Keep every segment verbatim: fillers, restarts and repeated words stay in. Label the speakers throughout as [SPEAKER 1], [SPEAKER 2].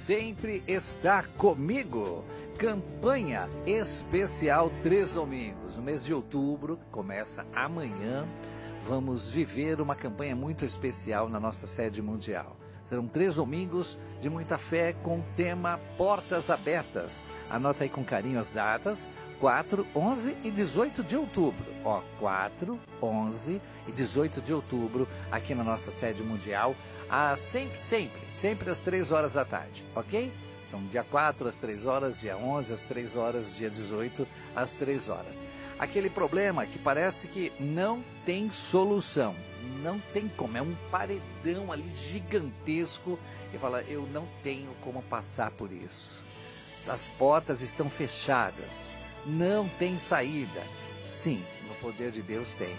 [SPEAKER 1] sempre está comigo. Campanha especial Três Domingos. No mês de outubro, começa amanhã, vamos viver uma campanha muito especial na nossa sede mundial. Serão três domingos de muita fé com o tema Portas Abertas. Anota aí com carinho as datas, quatro, onze e dezoito de outubro. Ó, quatro, onze e dezoito de outubro, aqui na nossa sede mundial, a, sempre, sempre, sempre às três horas da tarde, ok? Então, dia quatro às três horas, dia onze às três horas, dia dezoito às três horas. Aquele problema que parece que não tem solução, não tem como, é um paredão ali gigantesco e fala, eu não tenho como passar por isso. As portas estão fechadas, não tem saída. Sim, no poder de Deus tem.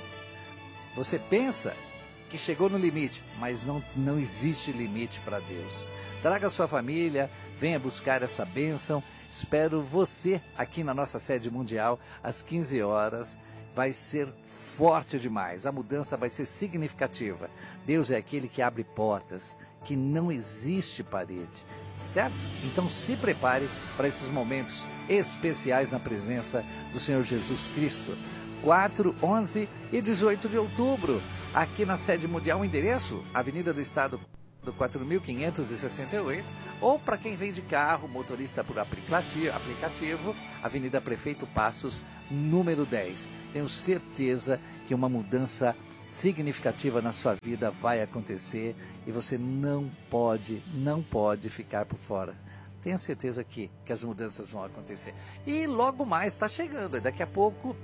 [SPEAKER 1] Você pensa que chegou no limite, mas não, não existe limite para Deus. Traga sua família, venha buscar essa bênção. Espero você aqui na nossa sede mundial às quinze horas. Vai ser forte demais, a mudança vai ser significativa. Deus é aquele que abre portas, que não existe parede, certo? Então se prepare para esses momentos especiais na presença do Senhor Jesus Cristo. quatro, onze e dezoito de outubro, aqui na sede mundial, o endereço, Avenida do Estado do quatro mil quinhentos e sessenta e oito, ou para quem vem de carro, motorista por aplicativo, aplicativo, Avenida Prefeito Passos, número dez. Tenho certeza que uma mudança significativa na sua vida vai acontecer e você não pode, não pode ficar por fora. Tenha certeza que, que as mudanças vão acontecer. E logo mais está chegando, daqui a pouco,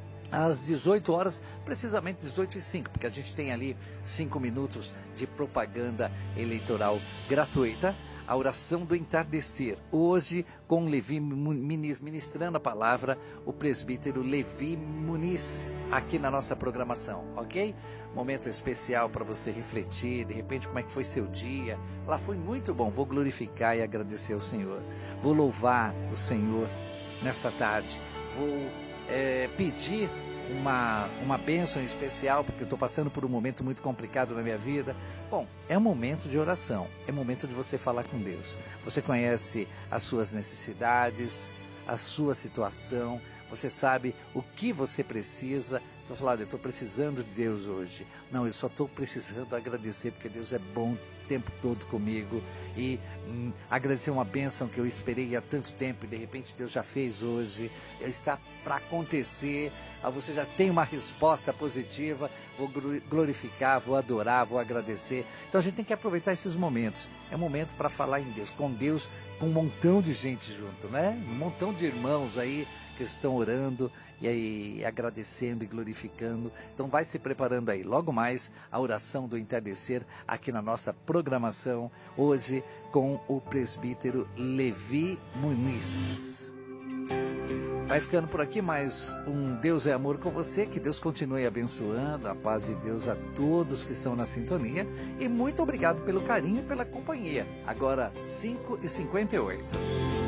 [SPEAKER 1] às dezoito horas, precisamente dezoito e cinco, porque a gente tem ali cinco minutos de propaganda eleitoral gratuita. A oração do entardecer, hoje com Levi Muniz, ministrando a palavra, o presbítero Levi Muniz, aqui na nossa programação, ok? Momento especial para você refletir, de repente, como é que foi seu dia. Lá foi muito bom, vou glorificar e agradecer ao Senhor. Vou louvar o Senhor nessa tarde, vou é, pedir uma, uma bênção especial, porque eu estou passando por um momento muito complicado na minha vida. Bom, é um momento de oração, é momento de você falar com Deus. Você conhece as suas necessidades, a sua situação, você sabe o que você precisa. Você fala, eu estou precisando de Deus hoje. Não, eu só estou precisando agradecer, porque Deus é bom o tempo todo comigo, e hum, agradecer uma bênção que eu esperei há tanto tempo e de repente Deus já fez hoje, está para acontecer, você já tem uma resposta positiva. Vou glorificar, vou adorar, vou agradecer. Então a gente tem que aproveitar esses momentos, é um momento para falar em Deus, com Deus, com um montão de gente junto, né? Um montão de irmãos aí que estão orando e aí agradecendo e glorificando. Então vai se preparando aí, logo mais a oração do entardecer aqui na nossa programação, hoje com o presbítero Levi Muniz. Vai ficando por aqui mais um Deus é Amor com você, que Deus continue abençoando, a paz de Deus a todos que estão na sintonia, e muito obrigado pelo carinho e pela companhia. Agora cinco e cinquenta e oito.